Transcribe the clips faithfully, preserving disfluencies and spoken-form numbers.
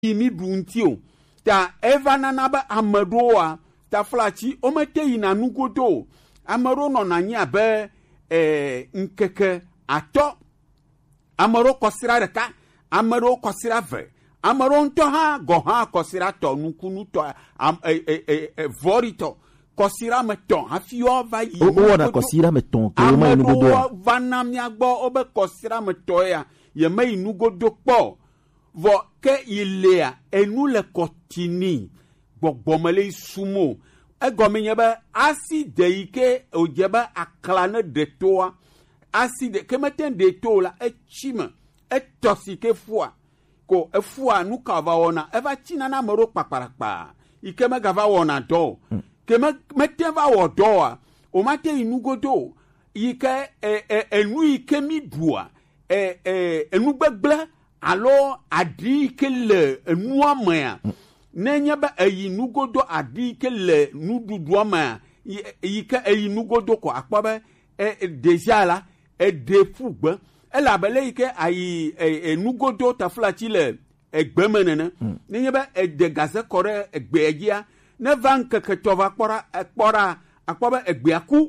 mi duntio ta eva nana ba amedoa ta flachi o mete ina nugodo amero no na nya be eh nkeke ato amero kosira reka amero kosira ve amero nto ha go ha kosira to nukunu to am eh eh vorito kosira meton afio va yi o na kosira meton ke o ma nugodo vana miagbo obe kosira meto ya ye mai nugodo po vo ke ilea enu le kotini gbogbomele sumo egome be acide ike ojeba aklane de toa acide ke meten de to la echime etosike fua ko efua nu kava ona eva china na mero paparapa ike me gava ona do hmm. ke me meten va wo do a o mate inugodo ike e, e, enu ike mi dua e e enu gbegble alo adi ke le enu amea hmm. Nenye ba eyi nugodo adi ke le nududu ama yi ke eyi nugodo ko akpobe e deja la e defugbe e la bele yi ke ayi e nugodo ta flachi le egbemenene nenye ba e de gaze kore egbejia ne van keke tova kpora ekpora akpobe egbeaku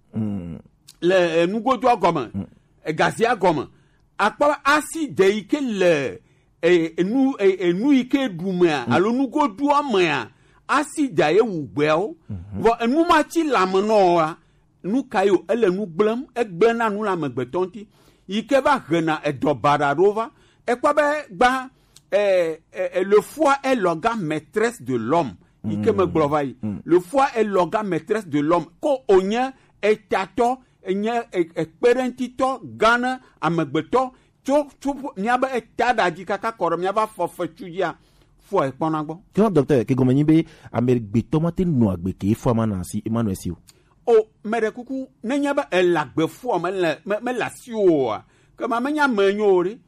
le nugodo agoma e gaze agoma akpobe asi de yi ke le enu enu ike dumea alo nugo du amea asida ye wugbeo vo enu ma chi lamno a nu kayo ele nu gblem egbe na nu lamegbetonti ike va gena edobara rova e kwa be gba eh, eh, le foie est l'organe maîtresse de l'homme ike me glovai le foie est l'organe maîtresse de l'homme ko onye etato enye experentito gana amegbeto tu tu nyaba etada jikaka koro nyaba fofetuya fo e ponagbo que docteur ke gomenyi be amergbe tomate no agbe ke fo mana si Emmanuel Siu o mere kuku ne nyaba elagbe fo me me la siu que ma menya manyori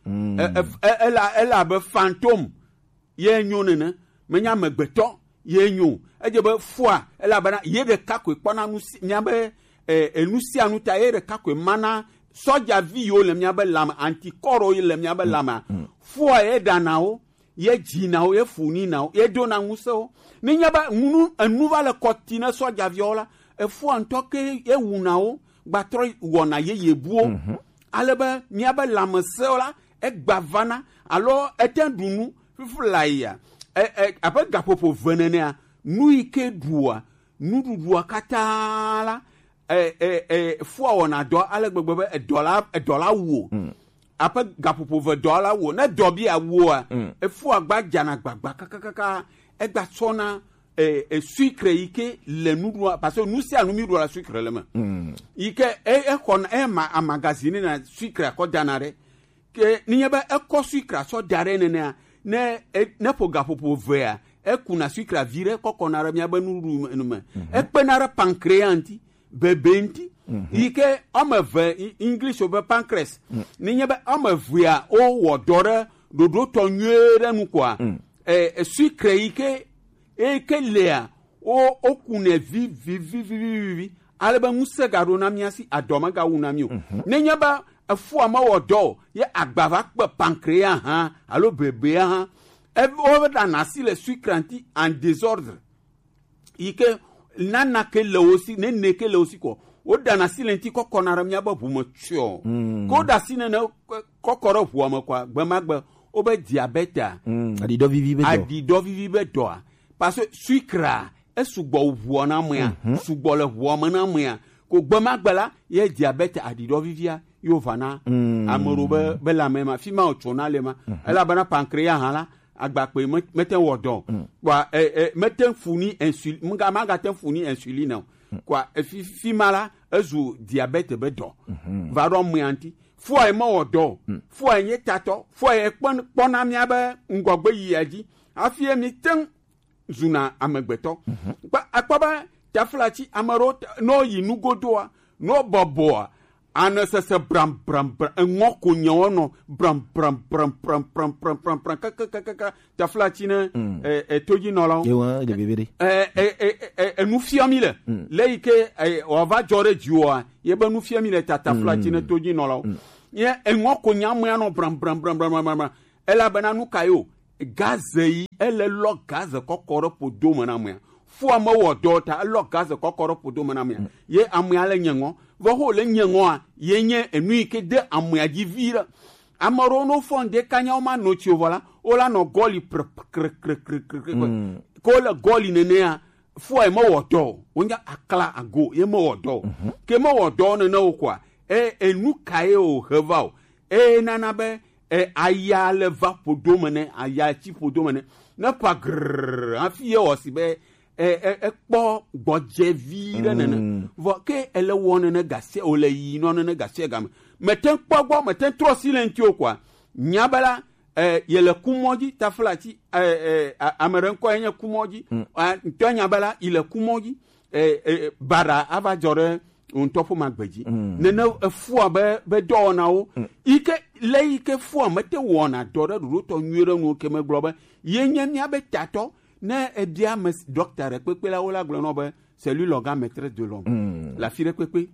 ela ela be fantôme ye nyonene menya megbeto ye nyu eje be fo ela bana ye de kakwe pona nu nyaba enusi anu ta ye de kakwe mana soja vi yo le miabe lama antikoro le miabe lama fo e danao ye jinao ye funi nao ye dona nguso ni nyaba ngunu anuva le kotina soja viola e fo antoke ye wunao gbatro wona ye yebuo mm -hmm. alebe miabe lama seola e gbavana alo etendunu fifulaia e, e ape gapopo venenea nu ike dua nu dudua katala eh eh eh fo wona do alegbegbe e dollar e dollar wo apa gapopo ve dollar wo na do bi awo a e fo agba jana gbagba kakaka e gba sona eh e sucre ike le nudu parce que nous si anu mi do la sucre le ma ike e e kon e ma a magazine na sucre ko danare ke nieba e ko sucre so dare ne ne ne ne po gapopo ve a e kuna sucre vire ko konara mi aba nudu enuma e penara pancreanti bebenti mm -hmm. ike omeve English over pancreas mm. ninyebe omevia o wodore dodo tonywere nu kwa mm. eh, eh sucre ike ike lea o okune vi vi vi vi vi aleba musegaro na miasi adoma ga wuna mi mm -hmm. ninyebe afu ama wodo ye agbava pe pancreas ha alo bebe ha e over da nasi le sucre anti en désordre ike nana ke le aussi ne ne ke le aussi ko o dana silenti ko konara mi aba bu mo tio ko da sine na kokoro hu mo kwa gbemagbe o be diabete adi do vivi be do adi do vivi be do parce que sucre e sugbo hu na mo ya sugbo le hu mo na mo ya ko gbemagbe la ye diabete adi do vivia yo vana amoro be be la mema fi ma o tona le ma ela bana pancréas hala agba pe meten wodon kwa eh eh meten funi insuline mga maga ten funi insuline kwa fi fi mala ezu diabete be do va ro muanti fo e mo wodon fo enye tato fo e pon pona mi aba ngogbe yiaji afie mi ten zuna amegbeto kwa akpaba taflachi amaro no yinugodoa no boboa anasese bram bram bram ngoko nyono bram bram bram bram bram bram bram bram ka ka ka ka ta flatine eh eh toji nolo ewa de bebere eh eh eh nu fiamile leike o va jore juwa ye ba nu fiamile ta ta flatine toji nolo ye ngoko nyamu ya no bram bram bram bram bram ela bana nu kayo gaz yi ele lɔ gaz kɔkɔ ɖe ƒodo me na amea fu ame wɔ dɔ ta elɔ gaz kɔkɔ ɖe ƒodo me na amea ye amea le nye ŋɔ vɔ ho le nye ŋɔa ye nye enu yi ke de amea dzi vi ɖe ame ɖewo no fɔ ŋdɛ kanya wo ma no tsi o vɔ la wo la nɔ gɔli pre kre kre kre kre kre ko le gɔli nenea fua ye me wɔ dɔ o wonye akla ago ye me wɔ dɔ o ke me wɔ dɔ nene o koa e enu ka ye o he va o e nana be e aya le va ƒodo me ne aya tsi ƒodo me ne ne pa grrrr hafi ye wɔ si be e e kpɔ gbɔdze vi ɖe nene vɔ ke ele wɔ nene gase o le yi nɔ nene gase game mete kpɔ gbɔ mete trɔ si le ŋuti o koa nyabela e yele kumɔ dzi tafla tsi e e ame ɖe ŋkɔ ye nye kumɔ dzi ŋutɔ nyabela ile kumɔ dzi e e bara ava dzɔ ɖe ŋutɔ ƒe magbedzi nene efua be be dɔwɔnawo ike le ike fua mete wɔna dɔ ɖe ɖoɖotɔ nyuie ɖe nu ke me gblɔ be ye nye miabe tatɔ ne ebia me dɔkta ɖe kpekpe la wo la gblɔ nɔ be c'est lui l'organe maîtresse de l'homme la fi ɖe kpekpe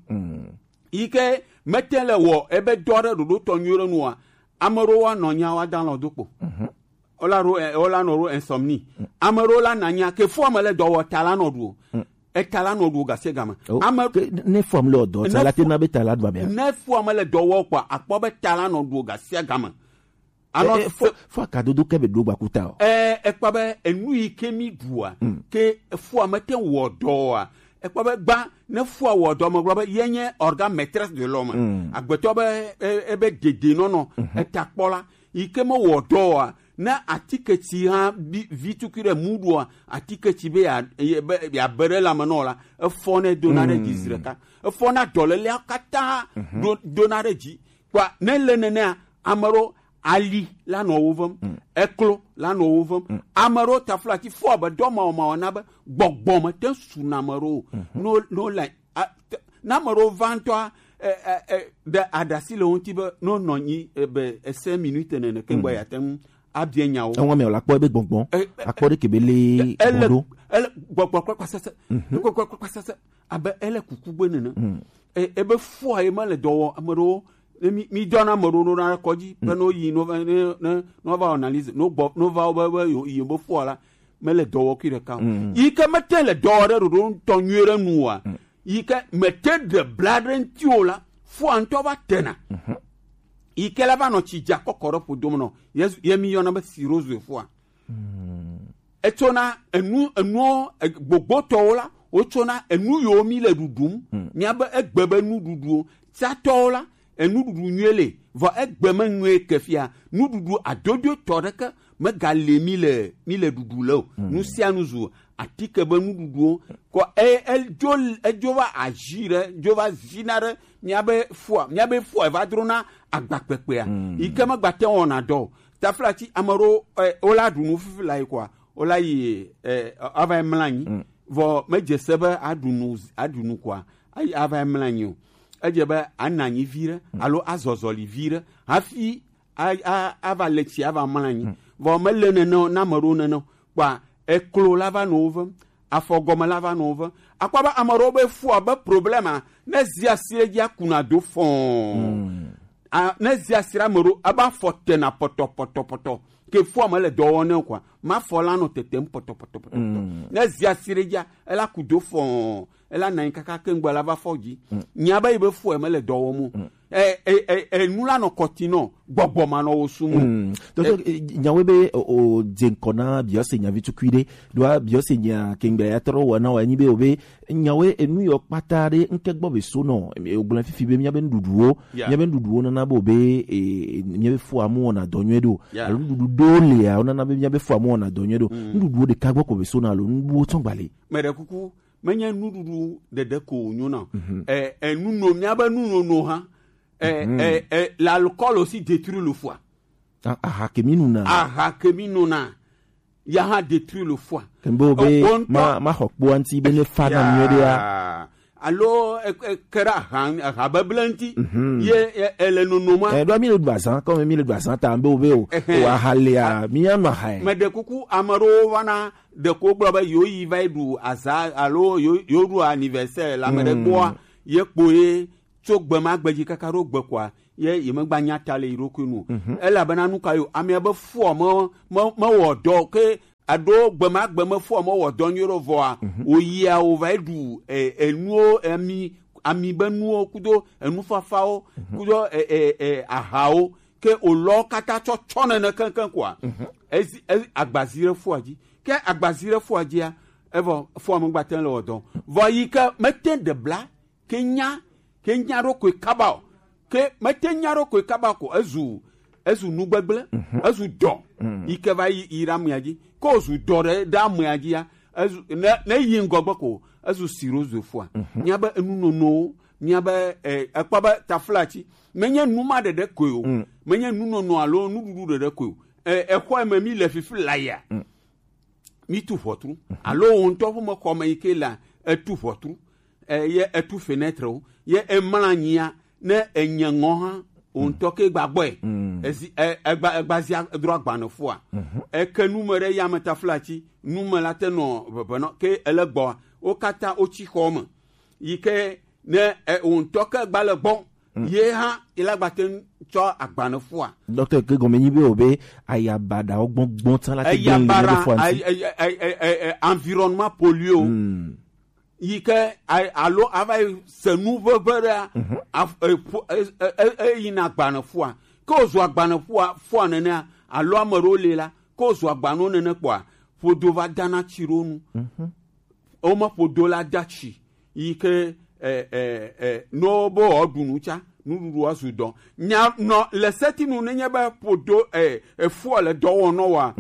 ike mete le wɔ ebe dɔ ɖe ɖoɖotɔ nyuie ɖe nua ame ɖewo anɔ nya wa dan lɔ dokpo wola ro wola nɔ ro insomnie ame ɖewo la nanya ke fua me le dɔ wɔ ta la nɔ ɖu eta la nɔ ɖu gase game ame ne fam le dɔ ta la te na be ta la ɖu abia ne fua me le dɔ wɔ kpa akpɔ be ta la nɔ ɖu gase game ano fo akadodo ke be do gbakuta o eh ekpa be enu yi ke mi ɖua ke fua me te wɔ dɔa ekpa be gba ne fua wɔ dɔ me gblɔ be ye nye organe maîtresse de l'homme agbetɔ be ebe dede nɔnɔ eta kpɔ la yi ke me wɔ dɔa ne atike tsi hã vi tukui ɖe mu ɖua atike tsi be ya be ya be ɖe lame nɔ la efɔ ne dona ɖe dzi zi ɖeka efɔ na dɔlélia katã dona ɖe dzi kpa ne le nenea ame ɖewo ali la nɔ wo vem eklo la nɔ wo vem ame ɖewo tafla ti fɔ be dɔmawɔmawɔ na be gbɔgbɔme te su na ame ɖewo no no le na ame ɖewo va ŋutɔa de aɖasi le wo ŋuti be no nɔ anyi be ese minute nene ke gbɔ ya te ŋu abia nyawo ɛwɔn mɛ o la kpɔ ebe gbɔngbɔn akpɔ de kebe le gbɔdo ele gbɔgbɔ kpasese gbɔgbɔ kpasese abe ele kuku gbe nene ebe fua ye me le dɔ wɔ ame ɖewo mi mi dɔna ame ɖewo na kɔdzi be no yi no ne ne no va analyse no gbɔ no va be be yi be fua la me le dɔ wɔ kui ɖeka o yi ke mete le dɔ wɔ ɖe ɖoɖo ŋutɔ nyuie ɖe nu wa yi ke mete de bla ɖe ŋuti o la fua ŋutɔ va tena yi ke la va nɔ tsi dza kɔkɔ ɖe ƒodo me nɔ ye mi yɔna be cirrhose fua etsona enu enuwo gbogbotɔwo la wotsona enu yiwo mi le ɖuɖum miabe egbe be nuɖuɖuwo tsatɔwo la enuɖuɖu nyuie le vɔ egbe me nyuie ke fia nuɖuɖu adodo tɔ ɖeke megale mi le mi le ɖuɖu le o nu sia nu zu atike be nuɖuɖuwo kɔ e edzo edzo va azi ɖe dzo va zina ɖe miabe fua miabe fua va drona agbakpekpea yi ke megba te wɔna dɔ o tafla ti ame ɖewo wola ɖu nu fifi la yi kɔa wola yi ava mla anyi vɔ medze se be aɖu nu aɖu nu kɔa ayi ava mla anyi o edze be ana anyi vi ɖe alo azɔzɔli vi ɖe hafi ava le tsi ava mla anyi vɔ mele nene na ame ɖewo nene kpa eklo la va nɔ wo vem afɔgɔme la va nɔ wo vem akpa be ame ɖewo be fua be problema ne zi asi ɖe dzi akuna do fɔɔ ne zi asi ɖe ame ɖewo ebe afɔ tena pɔtɔpɔtɔpɔtɔ ke fua me le dɔ wɔ ne kɔa ma fɔ la nɔ tetem pɔtɔpɔtɔpɔtɔ ne zi asi ɖe dzia ela ku do fɔɔ ela nanyi kaka keŋgbɛ la va fɔ dzi nya be yi be fua me le dɔ wɔm o enu la nɔ kɔtinɔ gbɔgbɔ ma nɔ wo sumu. dɔtɔ nyawo be o dze ŋkɔ na biɔse nyavi tukui ɖe doa biɔse nya keŋgbɛ ya trɔ wɔ na wɔ anyi be o be nyawo enu yɔ kpata ɖe ŋke gbɔ be so nɔ o gblɔ fifi be miabe nuɖuɖuwo miabe nuɖuɖuwo nana be o be miabe fua mu wɔna dɔ nyuie ɖo alo nuɖuɖu ɖewo lia o nana be miabe fua mu wɔna dɔ nyuie ɖo nuɖuɖuwo ɖeka gbɔ ko be so na alo nuɖuɖuwo tsɔ gbali. mɛ ɖe kuku menye nuɖuɖu ɖeɖe ko wònyo na ɛ nuno miabe nunono hã ɛ ɛ l'alcool aussi détruit le foie. aha kemi nuna. aha kemi nuna ya hã détruit le foie. kemgbe be ma ma xɔ kpo anti be ne fa na nyuie ɖea. alo kɛra aha aha bɛbla ŋuti ye ele nonoma. ɛ dɔ mi le du azã kɔmi mi le du azã ta be o be o o aha lea mi ya nɔ aha ye. mɛ de kuku ame ɖewo vana de ko gblɔ be yewo yi va yi ɖu aza alo yewo ɖu anniversaire le ame ɖe gbɔa ye kpo ye tso gbe ma gbedzi kaka ɖo gbe koa ye ye me gba nya ta le iro ku nu elabena nu ka yo ame be fu mo mo wo do ke ado gbema gbema fu mo wo do nyoro vo a oyi a o va du enuo ami ami benuo kudo enu fafao kudo e e e ahao ke o lo kata cho chone na kankan kwa ezi agbazire fu aji ke agbazire fu aji a evo fu mo gba ten lo do vo yi ke meten de bla kenya kenya ro ko kaba ke meten nyaro ko kaba ko ezu ezu nugbegble ezu do ike va iram yaji ko zu do re da mu yaji ya ezu na na yi ngogbo ko ezu sirozo fua nya ba enu no no nya ba eh akpa ba taflachi menye numa de de ko menye nu no no alo nu dudu de de ko eh ekwa e mami le fifi laya mi tu fotru alo on to mo ko me ike la etu fotru eh ye etu fenêtre ye e malanyia na enyango ha on toke gbagbo e ezi egba egbazia dro agbanu fo a e kanu mere ya metaflachi nume la te no bebeno ke elegbo o kata o chi home yike ne on toke gbale gbon ye ha ilagbaten cho agbanu fo a docteur ke gomenyi be obe ayabada ogbon gbon tan la te gbon le fo anti environnement pollué yike alo avai se nouveau vera e ina gbana fua ko zo agbana fua fua nene alo amaro lela ko zo agbano nene kwa fodova dana chironu o ma fodola dachi yike eh eh no bo odunucha nuru asudon nya no le setinu nenye ba fodo eh fua le do no wa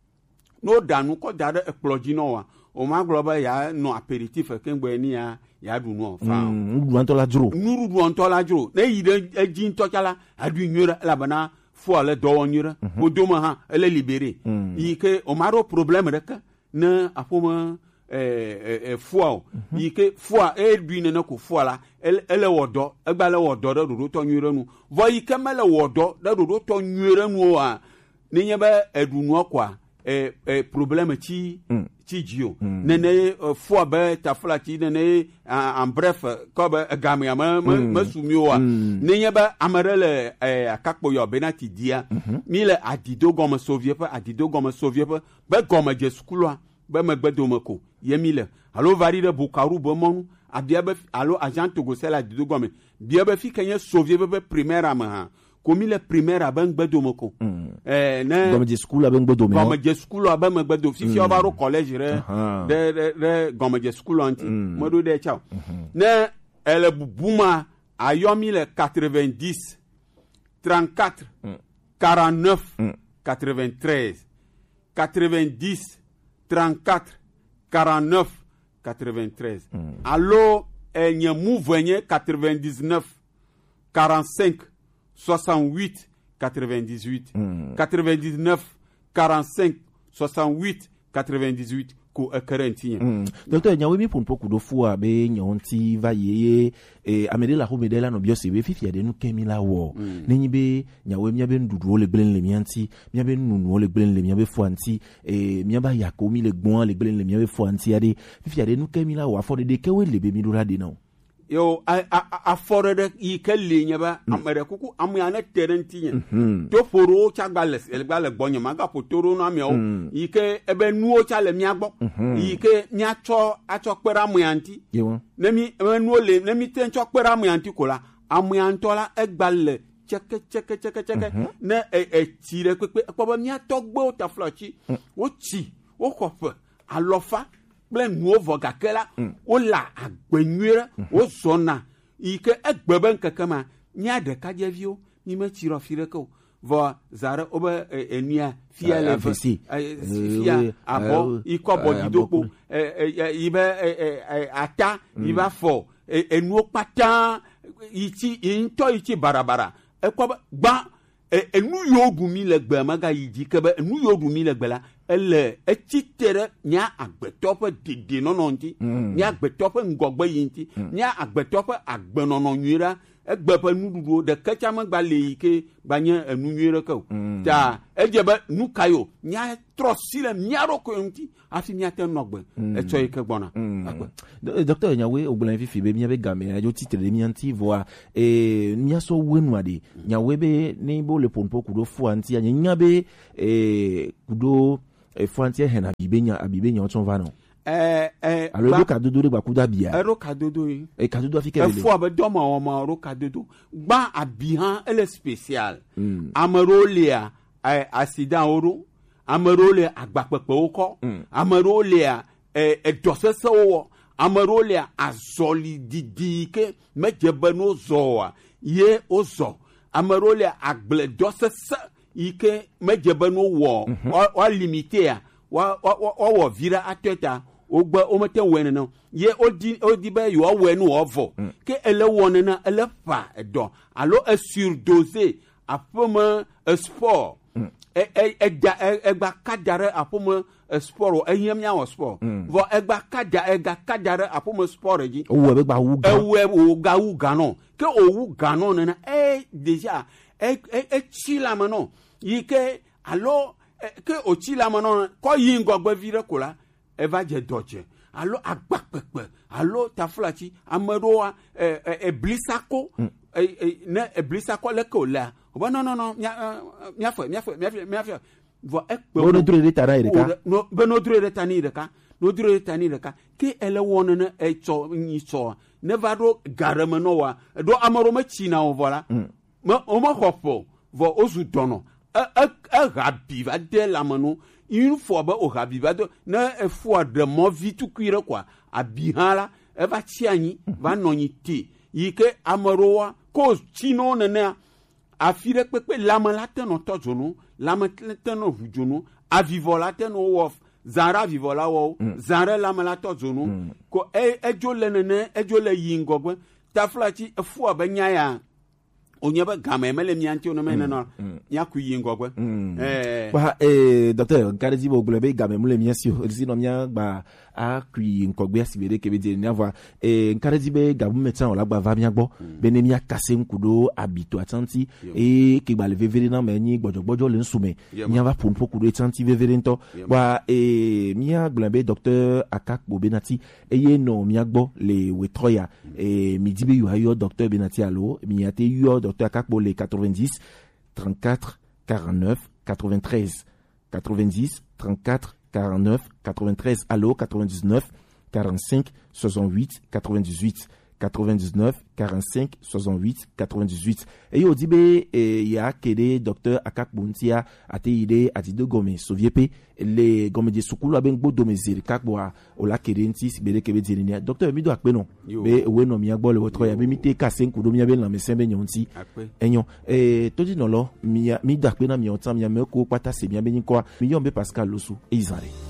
no danu ko dare exploji no wa o ma global ya no apéritif kengbe ni ya ya du no fa nuru antola juro nuru du antola juro ne yide ejin tokala adu nyura la bana fo le do nyura o do ma ha ele libéré yike o maro problème rek na afoma eh eh fo yike fo e du ne ko fo la ele wodo egba le wodo do do to nyura nu vo yike mele wodo do do to nyura nu a ne nyeba edu nu kwa eh eh problème ti ti jio nene fo ba tafla ti nene en bref ko ba gamu ya ma ma sumio a nenye ba amarele eh akakpo yo benati dia mi le adido gomo soviet pa adido gomo soviet pa ba gomo je school a ba ma gbedo mako ye mi le allo vari de bukaru bo monu abia ba allo agent togo sela adido gomo bia ba fi kenye soviet ba primaire ama ha komi le primaire abang gbedo mako eh na gomo je school abang gbedo me gomo je school abang gbedo fi fi oba ro college re de de gomo je school anti modo de chao na ele bubuma ayomi le quatre-vingt-dix trente-quatre quarante-neuf quatre-vingt-treize quatre-vingt-dix trente-quatre quarante-neuf quatre-vingt-treize allo enye mouvenye quatre-vingt-dix-neuf quarante-cinq soixante-huit quatre-vingt-dix-huit quatre-vingt-dix-neuf quarante-cinq soixante-huit quatre-vingt-dix-huit ko quarante docteur nyawe mi pon poku do fua be nyonti va yeye e amede la homede la no biosi be fifi ade nu kemi la wo nenyi be nyawe mi be ndudu le gbelen le mianti mi be nunu le gbelen le mi be fuanti e mi ba yakomi le gbon le gbelen le mi be fuanti ade fifi ade nu kemi la wo afode de kewe le be mi do rade no yo a a a forede yi kelle nyaba amere kuku amya terenti to foro cha gbales el gbale gbonyo maga potoro no amya o yi ke ebe nuo cha le miagbo yi ke nya cho acho pera amyanti nemi ebe nuo le nemi ten cho pera amyanti kola amyantola egbale cheke cheke cheke cheke ne e e tire pepe poba mia togbo ta flochi o chi o kofe alofa plen nuovo gakela o la agbenyure o zona ike egbeben kakama nya de kajevio ni me tiro fireko vo zare oba enia fia le fia abo ikobo didoko ibe ata iba fo enu pata iti into iti barabara ekoba gba enu yogu mi le gbe maga yidi kebe enu yogu mi le gbe la ele etitere nya agbetope dede nononti nya agbetope ngogbe yinti nya agbetope agbenono nyira egbe pe nuɖuɖu de ketsa me gba le yi ke ba nye enu nyuie ɖe ke o ta edze be nu ka yo nya trɔ si le mia ɖokui ŋuti afi miate nɔgbe etsɔ yi ke gbɔna docteur nyawe ogblẽ fifi be mia be game adzo titre ɖe mia ŋuti vɔa e mia sɔ wenu aɖe nyawe be ne bo le ƒoƒo kuɖo fua ŋuti anye nya be e kuɖo fua ŋuti hena abibe nya abibe nya tsɔ va no eh eh alo ebe kadodo ɖe gbakudo abia ero kadodo yi e kadodo afi ke le efo abe dɔmɔ wɔmɔ ero kadodo gba abi hã ele spécial ame ɖewo lia accident wo ɖo ame ɖewo le agbakpekpewo kɔ ame ɖewo lia edɔsesewo wɔ ame ɖewo lia azɔli didi ke medze be no zɔ oa ye wozɔ ame ɖewo lia agbledɔsese yi ke medze be no wɔ wa limitea wa wa wɔ vi ɖe atɔ ta wogbe womete wɔe nene ye wodi wodi be yewoawɔe no wɔvɔ ke ele wɔ nene ele ƒa edɔ alo esurdose aƒeme esport eda egba kada ɖe aƒeme sport ehia miawɔ sport vɔ egba kada ega kada ɖe aƒeme sport dzi owu ebe gba wu ga ewu wo ga wu ganɔ ke owu ganɔ nene e déjà e etsi la me nɔ yi ke alo ke otsi la me nɔ kɔ yi ŋgɔgbe vi ɖe ko la eva dze dɔdze alo agbakpekpe alo tafulatsi ame ɖewoa eblisako ne eblisako leke wòlea wòbe nɔnɔnɔ miafɔ miafɔ miafɔ miafɔ vɔ ekpe wo no dro ɖe ta na yi ɖeka be no dro ɖe ta ni ɖeka no dro ɖe ta ni ɖeka ke ele wɔ nene etsɔ nyi tsɔa ne va ɖo gaɖe me nɔ wa ɖo ame ɖewo metsina o vɔ la me womexɔ ƒo vɔ wozu dɔnɔ eha bi va de lame no une fois be o ha bi va do ne efo de mɔvi tukui ɖe koa abi hã la eva tsi anyi va nɔ anyi te yi ke ame ɖewoa ko tsi no nenea afi ɖe kpekpe lame la te nɔ tɔ dzonu lame te nɔ ʋu dzonu avivɔ la te nɔ wɔ zã ɖe avivɔ la wɔwo zã ɖe lame la tɔ dzonu ko edzo le nene edzo le yi ŋgɔgbe tafulatsi efo abe nya ya onye be game mele mia ŋuti oneme nenɔ miaku yi ŋgɔgbe wa eh docteur nkare di bo gble be game mele mia si o si no mia gba akui ŋgɔgbe asibe de kebe de niava eh nkare di be gabu médecin o la gba va mia gbɔ be ne mia kase nkudo abito atanti e ke gba le vevere na me nyi gbɔdzɔgbɔdzɔ le nsume mia va ponpo kudo atanti vevere nto wa eh mia gble be docteur Akakpo Benati eye no mia gbɔ le wetroya eh midi be yo ayo docteur Benati alo mia te yo docteur Akakpo le quatre-vingt-dix trente-quatre quarante-neuf quatre-vingt-treize quatre-vingt-dix trente-quatre quarante-neuf quatre-vingt-treize allo quatre-vingt-dix-neuf quarante-cinq soixante-huit quatre-vingt-dix-huit quatre-vingt-dix-neuf quarante-cinq soixante-huit quatre-vingt-dix-huit et yo dit be ya kede docteur Akakpo ntia ate ide atido gome soviepe le gome de sukulu aben gbo domezir kakbo o la kede nti sibere kebe dirinia docteur mi do akpe no be we no mi agbo le wotro ya be mi te kase nkudo mi abe na me sembe nyonti enyo eh todi no lo mi mi do akpe na mi otan mi ameko pata se mi abe nko mi yombe Pascal Losu e izare